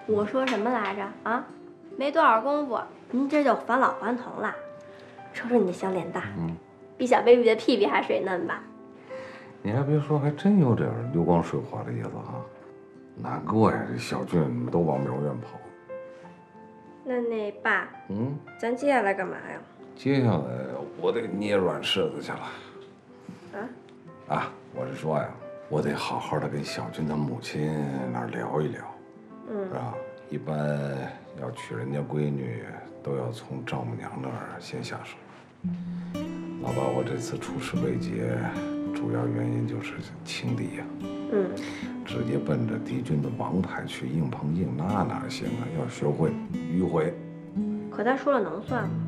我说什么来着啊？没多少功夫，您这就返老还童了。瞅瞅你这小脸蛋，比小 baby 的屁屁还水嫩吧？ 你还别说，还真有点流光水滑的意思啊。难怪呀，这小俊都往苗院跑。 那爸，咱接下来干嘛呀？ 接下来我得捏软柿子去了。我是说呀，我得好好的跟小俊他母亲那儿聊一聊，是吧？一般要娶人家闺女，都要从丈母娘那儿先下手。老爸，我这次出师未捷，主要原因就是轻敌呀。直接奔着敌军的王牌去硬碰硬，那哪行啊？要学会迂回。 可他说了能算吗？